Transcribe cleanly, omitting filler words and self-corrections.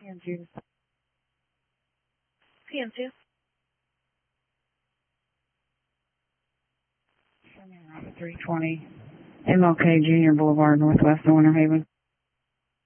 PN2. PN2. 320 MLK Junior Boulevard, Northwest of Winter Haven.